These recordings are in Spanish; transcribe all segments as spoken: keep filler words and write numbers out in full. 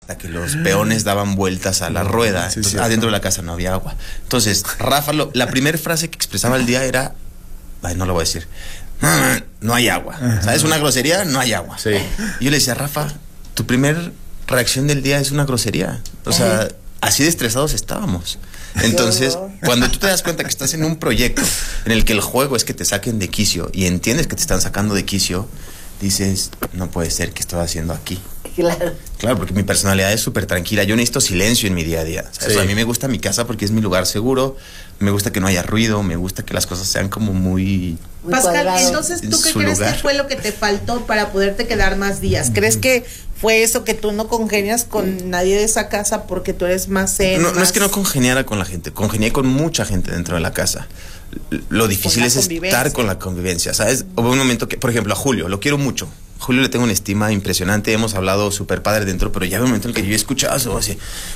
hasta que los peones daban vueltas a la rueda. Sí, Entonces, sí, adentro de la casa no había agua. Entonces, Rafa, lo, la primera frase que expresaba el día era, ay, no lo voy a decir, no, no, no hay agua. ¿Sabes? Una grosería, no hay agua. Sí. Y yo le decía, Rafa, tu primer reacción del día es una grosería. O sea, así de estresados estábamos. Entonces, cuando tú te das cuenta que estás en un proyecto en el que el juego es que te saquen de quicio y entiendes que te están sacando de quicio, dices, no puede ser que estoy haciendo aquí. Claro. Claro, porque mi personalidad es súper tranquila. Yo necesito silencio en mi día a día. ¿Sabes? Sí. O sea, a mí me gusta mi casa porque es mi lugar seguro. Me gusta que no haya ruido. Me gusta que las cosas sean como muy... Muy Pascal, cuadrado. entonces, ¿tú qué Su crees lugar. que fue lo que te faltó para poderte quedar más días? ¿Crees que fue eso, que tú no congenias con nadie de esa casa porque tú eres más zen? No, no más... es que no congeniara con la gente. Congenié con mucha gente dentro de la casa. Lo difícil la es convivencia. estar con la convivencia, ¿sabes? Hubo un momento que, por ejemplo, a Julio, lo quiero mucho. Julio le tengo una estima impresionante, hemos hablado súper padre dentro, pero ya había un momento en el que yo escuchaba su voz así,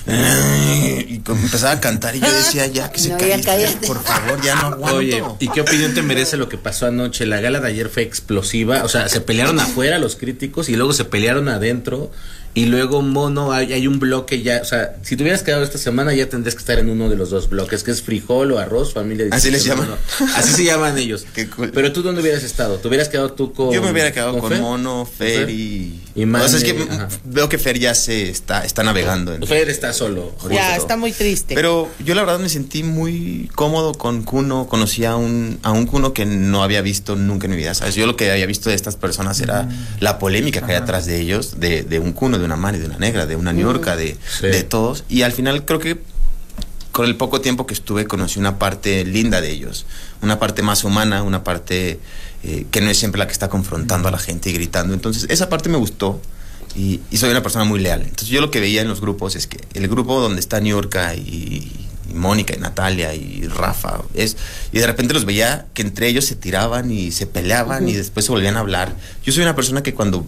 y empezaba a cantar y yo decía, ya que se No, calle, ya cállate. por favor, ya no aguanto. Oye, ¿y qué opinión te merece lo que pasó anoche? La gala de ayer fue explosiva, o sea, se pelearon afuera los críticos y luego se pelearon adentro. Y luego Mono, hay, hay un bloque ya, o sea, si te hubieras quedado esta semana ya tendrías que estar en uno de los dos bloques, que es frijol o arroz, familia. Así les Mono. llaman. Así se llaman ellos. Qué cool. Pero tú, ¿dónde hubieras estado? ¿Te hubieras quedado tú con... Yo me hubiera quedado con, Fer? Mono, Fer y... Y o sea, es Mane, que ajá. veo que Fer ya se está, está navegando. En, Fer está solo. Ya, justo. está muy triste. Pero yo la verdad me sentí muy cómodo con Kuno. Conocí a un, a un Kuno que no había visto nunca en mi vida, ¿sabes? Yo lo que había visto de estas personas era la polémica que hay atrás de ellos, de, de un Kuno, de una Mane, de una Negra, de una Niurka, de, Sí. de todos. Y al final creo que con el poco tiempo que estuve conocí una parte linda de ellos, una parte más humana, una parte eh, que no es siempre la que está confrontando a la gente y gritando. Entonces esa parte me gustó y, y soy una persona muy leal. Entonces yo lo que veía en los grupos es que el grupo donde está Niurka y, y Mónica y Natalia y Rafa es, y de repente los veía que entre ellos se tiraban y se peleaban uh-huh. y después se volvían a hablar. Yo soy una persona que cuando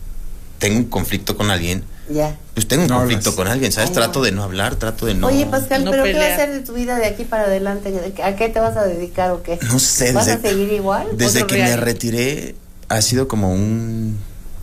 tengo un conflicto con alguien, Ya. pues tengo un No conflicto hablas. con alguien, ¿sabes? Ay, Trato no. de no hablar, trato de no... Oye, Pascal, no ¿pero qué va a pelear. hacer de tu vida de aquí para adelante? ¿A qué te vas a dedicar o qué? No sé, ¿Vas desde, a seguir igual? desde Otro que me reality. retiré ha sido como un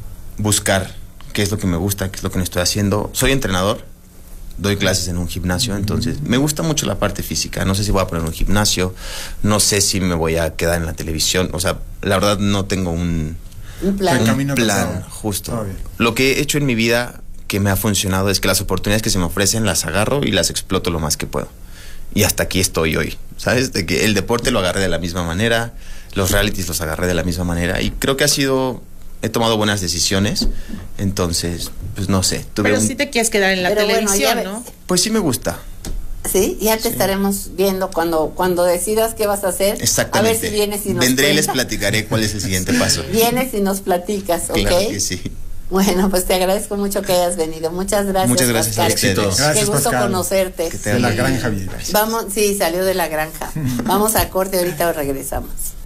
buscar qué es lo que me gusta, qué es lo que no estoy haciendo. Soy entrenador, doy clases en un gimnasio, entonces me gusta mucho la parte física. No sé si voy a poner un gimnasio, no sé si me voy a quedar en la televisión. O sea, la verdad no tengo un, Un plan. El un camino plan trazado. justo. Todo bien. Lo que he hecho en mi vida que me ha funcionado es que las oportunidades que se me ofrecen las agarro y las exploto lo más que puedo. Y hasta aquí estoy hoy, ¿sabes? De que el deporte lo agarré de la misma manera, los realities los agarré de la misma manera y creo que ha sido, he tomado buenas decisiones, entonces, pues no sé. Tuve Pero un, sí te quieres quedar en la Pero bueno, televisión, ya ¿no? ves. Pues sí me gusta. Sí, ya te Sí. estaremos viendo cuando cuando decidas qué vas a hacer. Exactamente. A ver si vienes y nos Vendré y les cuentas. platicaré cuál es el siguiente paso. Vienes y nos platicas, ¿ok? Claro que sí. Bueno, pues te agradezco mucho que hayas venido. Muchas gracias. Muchas gracias a Pascal. ustedes. Éxitos. Qué Gracias, gusto Pascal. conocerte. Que te De la vaya bien. granja, bien. Vamos, sí, salió de la granja. Vamos a corte, ahorita regresamos.